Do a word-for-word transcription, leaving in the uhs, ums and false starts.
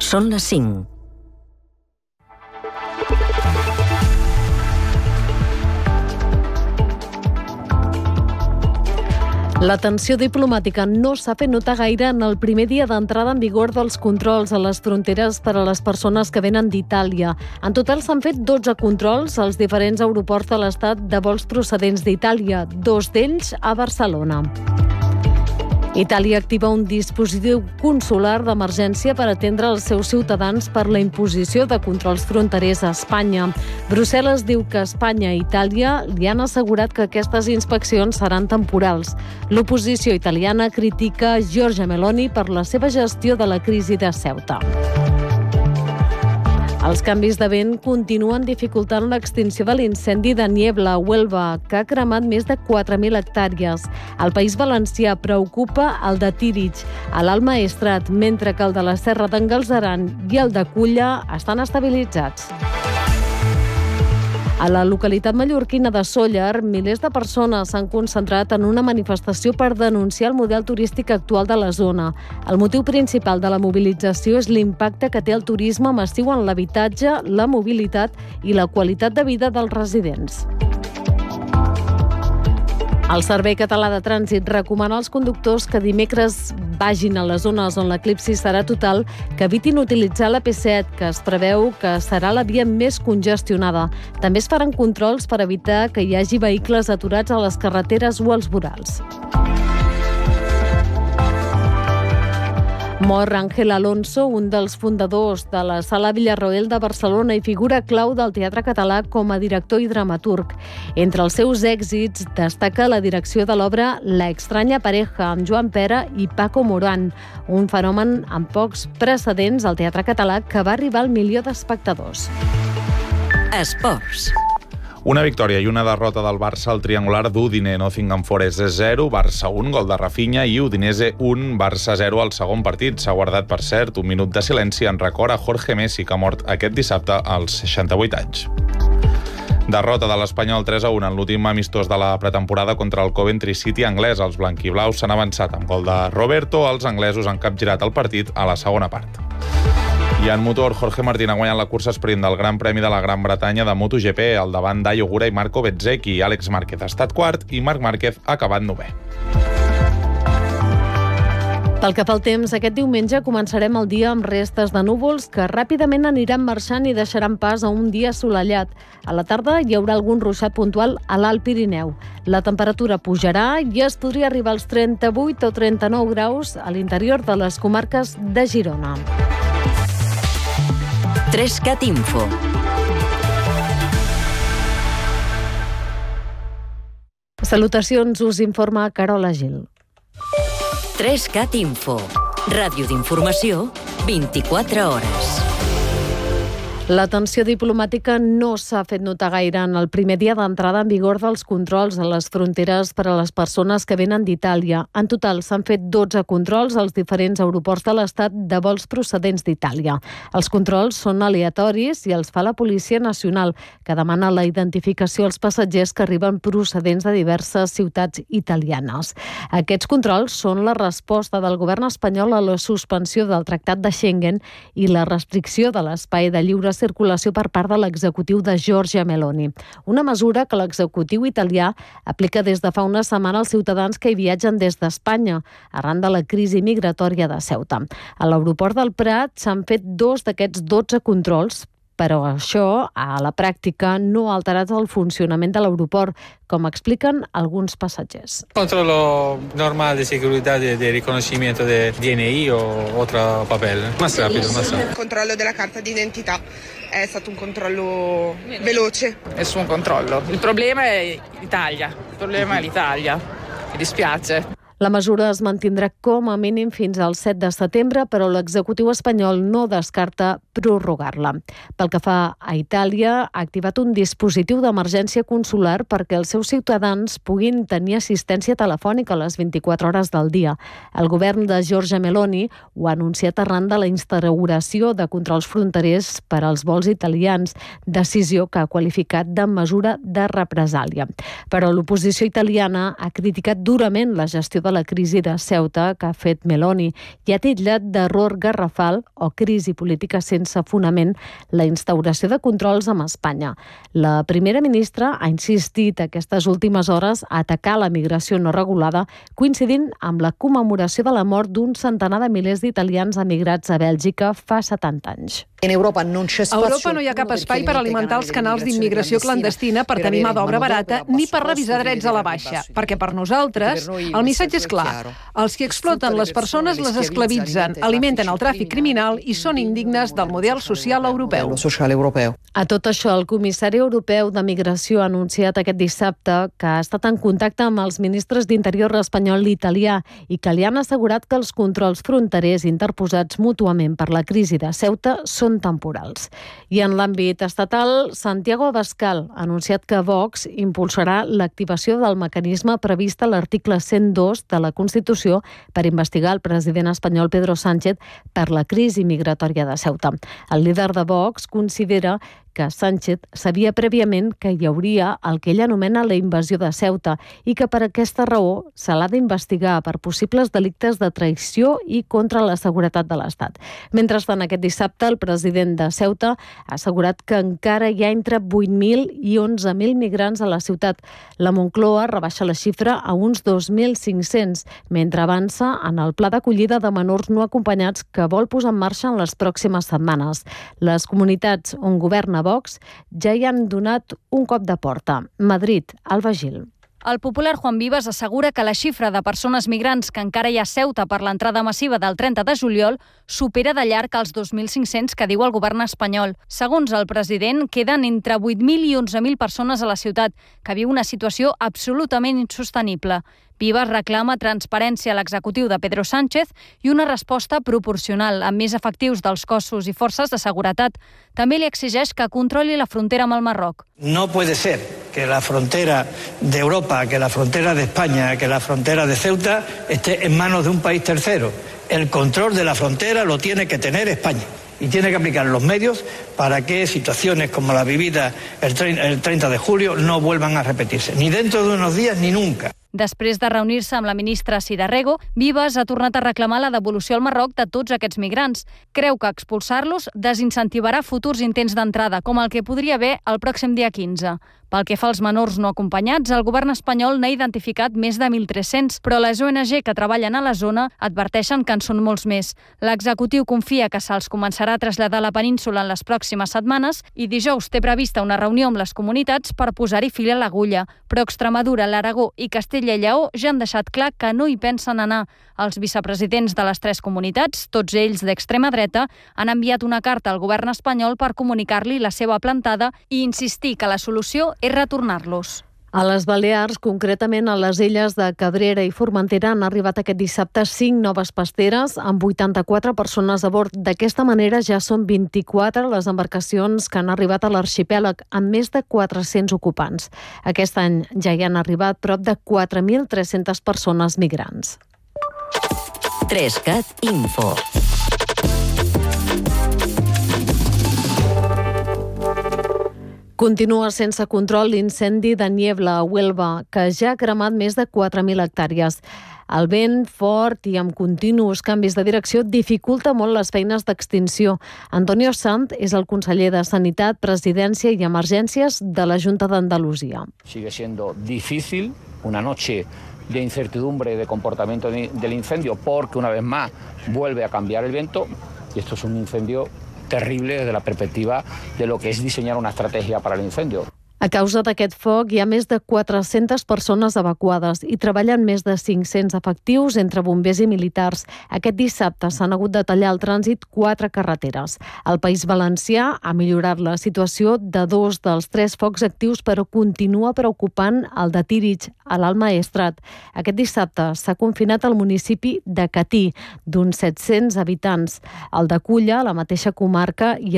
Són les cinc. La tensió diplomàtica no s'ha fet notar gaire en el primer dia d'entrada en vigor dels controls a les fronteres per a les persones que venen d'Itàlia. En total s'han fet dotze controls als diferents aeroports de l'Estat de vols procedents d'Itàlia, dos d'ells a Barcelona. Itàlia activa un dispositiu consular d'emergència per atendre els seus ciutadans per la imposició de controls fronterers a Espanya. Brussel·les diu que Espanya i Itàlia li han assegurat que aquestes inspeccions seran temporals. L'oposició italiana critica Giorgia Meloni per la seva gestió de la crisi de Ceuta. Els canvis de vent continuen dificultant l'extinció de l'incendi de Niebla a Huelva, que ha cremat més de quatre mil hectàrees. Al País Valencià preocupa el de Tírig, a l'Alt Maestrat, mentre que el de la Serra d'en Galceran i el de Culla estan estabilitzats. A la localitat mallorquina de Sóller, milers de persones s'han concentrat en una manifestació per denunciar el model turístic actual de la zona. El motiu principal de la mobilització és l'impacte que té el turisme massiu en l'habitatge, la mobilitat i la qualitat de vida dels residents. El Servei Català de Trànsit recomana als conductors que dimecres vagin a les zones on l'eclipsi serà total que evitin utilitzar la P set, que es preveu que serà la via més congestionada. També es faran controls per evitar que hi hagi vehicles aturats a les carreteres o als vorals. Mor Ángel Alonso, un dels fundadors de la Sala Villarroel de Barcelona i figura clau del teatre català com a director i dramaturg. Entre els seus èxits destaca la direcció de l'obra La extraña pareja, amb Joan Pera i Paco Morán, un fenomen amb pocs precedents al teatre català que va arribar al milió d'espectadors. Esports. Una victòria i una derrota del Barça al triangular d'Udine. Nottingham Forest zero, Barça un, gol de Rafinha, i Udinese un, Barça zero al segon partit. S'ha guardat, per cert, un minut de silenci en record a Jorge Messi, que ha mort aquest dissabte als seixanta-vuit anys. Derrota de l'Espanyol tres a un en l'últim amistós de la pretemporada contra el Coventry City anglès. Els blanquiblaus s'han avançat amb gol de Roberto. Els anglesos han capgirat el partit a la segona part. I en motor, Jorge Martín ha guanyat la cursa sprint del Gran Premi de la Gran Bretanya de MotoGP al davant d'Ayo Gura i Marco Bezzecchi. Àlex Márquez ha estat quart i Marc Márquez ha acabat novè. Pel que fa al temps, aquest diumenge començarem el dia amb restes de núvols que ràpidament aniran marxant i deixaran pas a un dia assolellat. A la tarda hi haurà algun ruixat puntual a l'Alt Pirineu. La temperatura pujarà i es podria arribar als trenta-vuit o trenta-nou graus a l'interior de les comarques de Girona. Trescat Info. Salutacions, us informa Carola Gil. Trescat Info. Ràdio d'informació, vint-i-quatre hores. La tensió diplomàtica no s'ha fet notar gaire en el primer dia d'entrada en vigor dels controls a les fronteres per a les persones que venen d'Itàlia. En total s'han fet dotze controls als diferents aeroports de l'Estat de vols procedents d'Itàlia. Els controls són aleatoris i els fa la Policia Nacional, que demana la identificació als passatgers que arriben procedents de diverses ciutats italianes. Aquests controls són la resposta del govern espanyol a la suspensió del Tractat de Schengen i la restricció de l'espai de lliure circulació per part de l'executiu de Giorgia Meloni. Una mesura que l'executiu italià aplica des de fa una setmana als ciutadans que hi viatgen des d'Espanya, arran de la crisi migratòria de Ceuta. A l'aeroport del Prat s'han fet dos d'aquests dotze controls, però això, a la pràctica, no ha alterat el funcionament de l'aeroport, com expliquen alguns passatgers. Controllo normal de seguridad de, de riconoscimiento de D N I o otro papel. Más rápido, más rápido. Il controllo della carta d'identità è stato un controllo veloce. Nessun controllo. Il problema è l'Italia. Il problema è l'Italia. Mi dispiace. La mesura es mantindrà com a mínim fins al set de setembre, però l'executiu espanyol no descarta prorrogar-la. Pel que fa a Itàlia, ha activat un dispositiu d'emergència consular perquè els seus ciutadans puguin tenir assistència telefònica a les vint-i-quatre hores del dia. El govern de Giorgia Meloni ho ha anunciat arran de la instauració de controls fronterers per als vols italians, decisió que ha qualificat de mesura de represàlia. Però l'oposició italiana ha criticat durament la gestió de la crisi de Ceuta que ha fet Meloni i ha titllat d'error garrafal o crisi política sense fonament la instauració de controls amb Espanya. La primera ministra ha insistit aquestes últimes hores a atacar la migració no regulada, coincidint amb la commemoració de la mort d'un centenar de milers d'italians emigrats a Bèlgica fa setanta anys. A Europa no hi ha cap espai per alimentar els canals d'immigració clandestina per tenir mà d'obra barata ni per revisar drets a la baixa, perquè per nosaltres el missatge és clar. Els que exploten les persones les esclavitzen, alimenten el tràfic criminal i són indignes del model social europeu. A tot això, el comissari europeu de Migració ha anunciat aquest dissabte que ha estat en contacte amb els ministres d'Interior espanyol i italià i que li han assegurat que els controls fronterers interposats mútuament per la crisi de Ceuta són temporals. I en l'àmbit estatal, Santiago Abascal ha anunciat que Vox impulsarà l'activació del mecanisme previst a l'article cent dos de la Constitució per investigar el president espanyol Pedro Sánchez per la crisi migratòria de Ceuta. El líder de Vox considera que Sánchez sabia prèviament que hi hauria el que ell anomena la invasió de Ceuta i que per aquesta raó se l'ha d'investigar per possibles delictes de traïció i contra la seguretat de l'Estat. Mentrestant, aquest dissabte, el president de Ceuta ha assegurat que encara hi ha entre vuit mil i onze mil migrants a la ciutat. La Moncloa rebaixa la xifra a uns dos mil cinc-cents, mentre avança en el pla d'acollida de menors no acompanyats que vol posar en marxa en les pròximes setmanes. Les comunitats on governa Vox ja hi han donat un cop de porta. Madrid, Alba Gil. El popular Juan Vives assegura que la xifra de persones migrants que encara hi ha a Ceuta per l'entrada massiva del trenta de juliol supera de llarg els dos mil cinc-cents que diu el govern espanyol. Segons el president, queden entre vuit mil i onze mil persones a la ciutat, que viu una situació absolutament insostenible. Vives reclama transparència a l'executiu de Pedro Sánchez i una resposta proporcional, amb més efectius dels cossos i forces de seguretat. També li exigeix que controli la frontera amb el Marroc. No puede ser que la frontera de Europa, que la frontera de España, que la frontera de Ceuta esté en manos de un país tercero. El control de la frontera lo tiene que tener España y tiene que aplicar los medios para que situaciones como la vivida el treinta de julio no vuelvan a repetirse, ni dentro de unos días ni nunca. Després de reunir-se amb la ministra Sira Rego, Vives ha tornat a reclamar la devolució al Marroc de tots aquests migrants. Creu que expulsar-los desincentivarà futurs intents d'entrada, com el que podria haver el pròxim dia quinze. Pel que fa als menors no acompanyats, el govern espanyol n'ha identificat més de mil tres-cents, però les O N G que treballen a la zona adverteixen que en són molts més. L'executiu confia que se'ls començarà a traslladar a la península en les pròximes setmanes i dijous té prevista una reunió amb les comunitats per posar-hi fil a l'agulla, però Extremadura, l'Aragó i Castella i Lleó ja han deixat clar que no hi pensen anar. Els vicepresidents de les tres comunitats, tots ells d'extrema dreta, han enviat una carta al govern espanyol per comunicar-li la seva plantada i insistir que la solució és retornar-los. A les Balears, concretament a les illes de Cabrera i Formentera, han arribat aquest dissabte cinc noves pasteres amb vuitanta-quatre persones a bord. D'aquesta manera ja són vint-i-quatre les embarcacions que han arribat a l'arxipèlag amb més de quatre-cents ocupants. Aquest any ja hi han arribat prop de quatre mil tres-centes persones migrants. Trescat Info. Continua sense control l'incendi de Niebla a Huelva, que ja ha cremat més de quatre mil hectàrees. El vent fort i amb continus canvis de direcció dificulta molt les feines d'extinció. Antonio Sant és el conseller de Sanitat, Presidència i Emergències de la Junta d'Andalusia. Sigue siendo difícil una noche de incertidumbre de comportamiento del incendio porque una vez más vuelve a cambiar el viento y esto es un incendio terrible desde la perspectiva de lo que es diseñar una estrategia para el incendio. A causa d'aquest foc, hi ha més de quatre-centes persones evacuades i treballen més de cinc-cents efectius entre bombers i militars. Aquest dissabte s'han hagut de tallar el trànsit quatre carreteres. El País Valencià ha millorat la situació de dos dels tres focs actius, però continua preocupant el de Tírig, a l'Alt Maestrat. Aquest dissabte s'ha confinat el municipi de Catí, d'uns set-cents habitants. El de Culla, a la mateixa comarca, i